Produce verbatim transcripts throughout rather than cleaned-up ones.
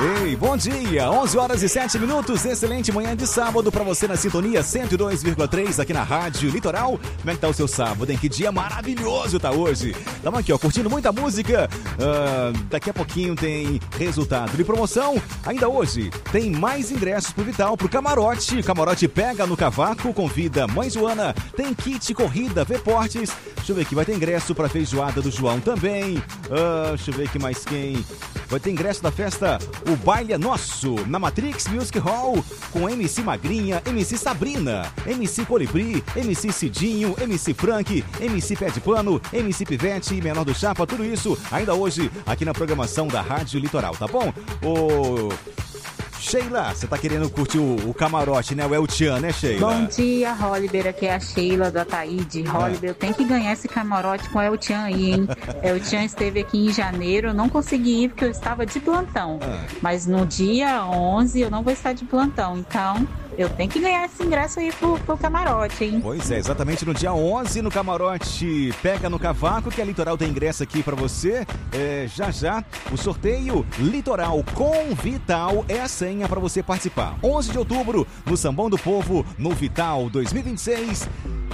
Ei, bom dia, onze horas e sete minutos, excelente manhã de sábado pra você na sintonia cento e dois vírgula três aqui na Rádio Litoral. Como é que tá o seu sábado, hein? Que dia maravilhoso tá hoje. Tamo aqui, ó, curtindo muita música. Uh, daqui a pouquinho tem resultado de promoção. Ainda hoje tem mais ingressos pro Vital, pro Camarote. Camarote pega no cavaco, convida Mãe Joana. Tem kit corrida, Vportes. Deixa eu ver aqui, vai ter ingresso pra feijoada do João também. Uh, deixa eu ver aqui mais quem. Vai ter ingresso da festa O Baile é Nosso, na Matrix Music Hall, com M C Magrinha, M C Sabrina, M C Colibri, M C Cidinho, M C Frank, M C Pé de Pano, M C Pivete e Menor do Chapa, tudo isso ainda hoje aqui na programação da Rádio Litoral, tá bom? O... Sheila, você tá querendo curtir o, o camarote, né? O El Chan, né, Sheila? Bom dia, Holliber. Aqui é a Sheila do Ataíde. Holliber, eu tenho que ganhar esse camarote com o El Chan aí, hein? El Chan esteve aqui em janeiro, eu não consegui ir porque eu estava de plantão. Ah. Mas no dia onze eu não vou estar de plantão, então eu tenho que ganhar esse ingresso aí pro, pro camarote, hein? Pois é, exatamente no dia onze no camarote Pega no Cavaco, que a Litoral tem ingresso aqui pra você. É, já já, o sorteio Litoral com Vital é a senha para você participar. onze de outubro, no Sambão do Povo, no Vital dois mil e vinte e seis.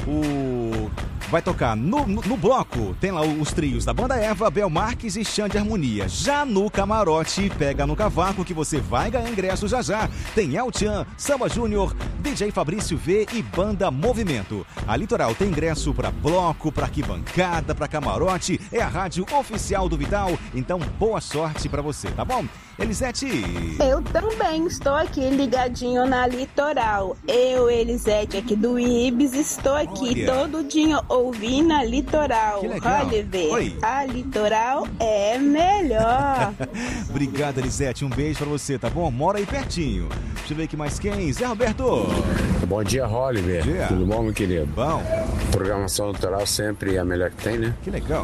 O... Vai tocar no, no, no bloco, tem lá os trios da Banda Eva, Bel Marques e Xande Harmonia. Já no camarote, Pega no Cavaco, que você vai ganhar ingresso já já. Tem El Chan, Samba Júnior, D J Fabrício V e Banda Movimento. A Litoral tem ingresso para bloco, para arquibancada, para camarote. É a rádio oficial do Vital, então boa sorte para você, tá bom? Elisete. Eu também estou aqui ligadinho na Litoral. Eu, Elisete, aqui do Ibis, estou aqui Olha. todo dia ouvindo a Litoral. Oliver, a Litoral é melhor. Obrigado, Elisete. Um beijo pra você, tá bom? Mora aí pertinho. Deixa eu ver aqui mais quem. Zé Roberto. Bom dia, Oliver. Bom dia. Tudo bom, meu querido? Bom. Programação Litoral sempre é a melhor que tem, né? Que legal.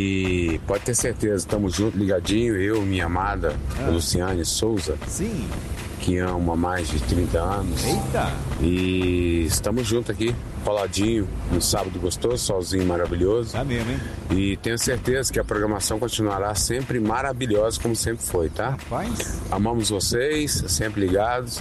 E pode ter certeza, estamos juntos, ligadinho. Eu, minha amada, ah. Luciane Souza. Sim. Que amo há mais de trinta anos. Eita! E estamos juntos aqui, coladinho, um sábado gostoso, solzinho maravilhoso. Tá mesmo, hein? E tenho certeza que a programação continuará sempre maravilhosa, como sempre foi, tá? Rapaz. Amamos vocês, sempre ligados.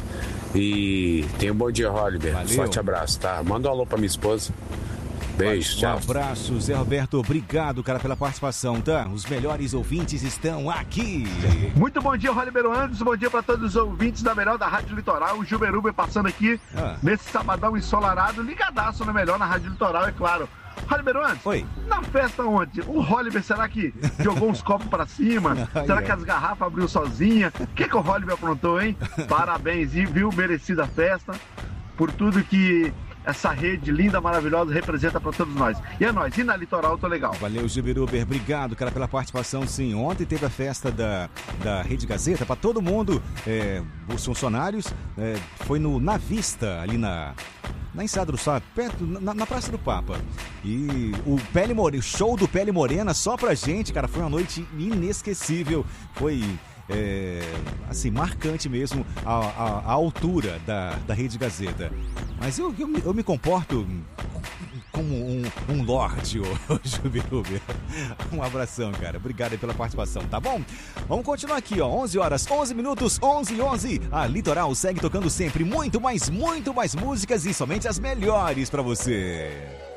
E tenha um bom dia, Oliver. Valeu. Forte abraço, tá? Manda um alô pra minha esposa. Beijo, um tchau. Um abraço, Zé Roberto. Obrigado, cara, pela participação, tá? Os melhores ouvintes estão aqui. Muito bom dia, Ribeiro Anderson. Bom dia para todos os ouvintes da melhor da Rádio Litoral. O Gilberuber passando aqui ah. nesse sabadão ensolarado, ligadaço na melhor na Rádio Litoral, é claro. Ribeiro Anderson, Oi. Na festa ontem, o Holliber, será que jogou uns copos pra cima? Será que as garrafas abriu sozinha? O que, que o Holliber aprontou, hein? Parabéns, viu? Merecida a festa por tudo que essa rede linda, maravilhosa, representa para todos nós. E é nóis, e na Litoral, tô legal. Valeu, Gilberuber, obrigado, cara, pela participação, sim. Ontem teve a festa da, da Rede Gazeta para todo mundo, é, os funcionários, é, foi no Na Vista, ali na... na Enseada do Sá, perto, na, na Praça do Papa. E o Pele Morena, o show do Pele Morena, só pra gente, cara, foi uma noite inesquecível. Foi... É, assim, marcante mesmo a, a, a altura da, da Rede Gazeta. Mas eu, eu, eu me comporto como um, um lorde, ô Jubiruber. Um abração, cara. Obrigado aí pela participação, tá bom? Vamos continuar aqui, ó. onze horas, onze minutos, onze e onze. A Litoral segue tocando sempre muito mais, muito mais músicas e somente as melhores pra você.